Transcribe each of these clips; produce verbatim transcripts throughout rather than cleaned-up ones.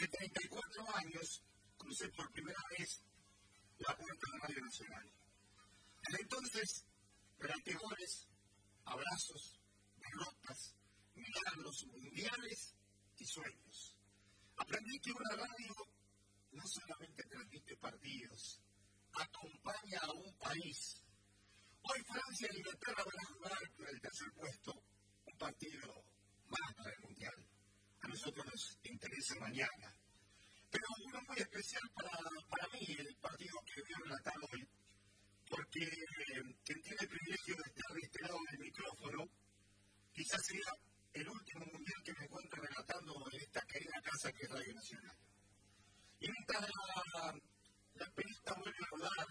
Hace treinta y cuatro años crucé por primera vez la puerta de Radio Nacional. Desde entonces, durante goles, abrazos, derrotas, milagros mundiales y sueños. Aprendí que una radio no solamente transmite partidos, acompaña a un país. Hoy Francia y Inglaterra van a jugar por el tercer puesto, un partido más para el Mundial. A nosotros nos interesa mañana. Pero uno muy especial para, para mí, el partido que voy a relatar hoy, porque eh, quien tiene el privilegio de estar de este lado del micrófono, quizás sea el último mundial que me encuentro relatando en esta querida casa que es Radio Nacional. Y mientras la, la pelota vuelve a rodar,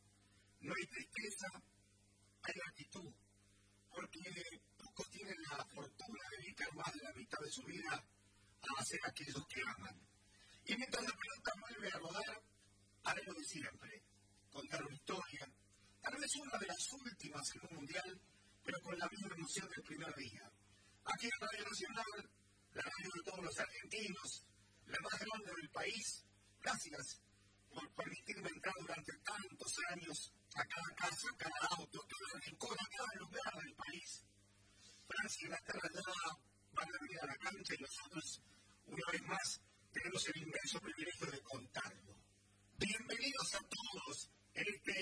no hay tristeza, hay gratitud, porque pocos tienen la fortuna de dedicar más de la mitad de su vida a hacer aquellos que aman. Y mientras la pelota vuelve a rodar, haré lo de siempre, contar una historia, tal vez una de las últimas en un mundial, pero con la misma emoción del primer día. Aquí en Radio Nacional, la radio de todos los argentinos, la más grande del país, gracias por permitirme entrar durante tantos años a cada casa, a cada auto, a cada rincón, a cada lugar del país. Francia y Inglaterra ya van a venir a la cancha y nosotros, una vez más, tenemos el inmenso privilegio de contarlo. Bienvenidos a todos en este,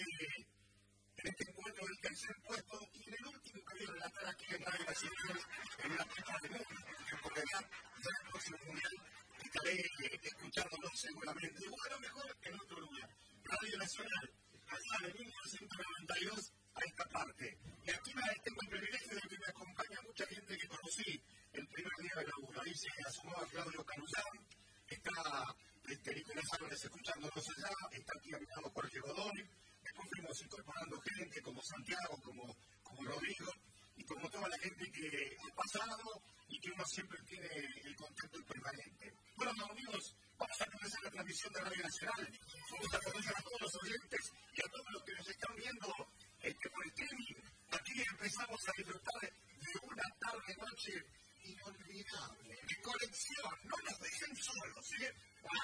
en este encuentro del tercer puesto y en el último que voy a relatar aquí en Radio Nacional, en la Copa del Mundo, porque por edad, ya el próximo mundial estaré eh, escuchándolo seguramente, o a lo mejor en otro lugar. Radio Nacional, allá de mil novecientos noventa y dos a esta parte. Y aquí me, tengo el privilegio de que me acompaña mucha gente que conocí el primer día de la U. Ahí se asomó a Claudio Canuzán, está este, Nicolás Álvarez escuchándonos allá, está aquí a mi lado Jorge Godoy, después fuimos incorporando gente como Santiago, como, como Rodrigo, y como toda la gente que ha pasado y que uno siempre tiene el contacto permanente. Bueno, amigos, vamos a comenzar la transmisión de Radio Nacional. Vamos a comenzar a todos los oyentes y a todos los que nos están viendo este, por streaming. Aquí empezamos a disfrutar de una tarde-noche inolvidable, de conexión. No nos dejen solos, ¿eh?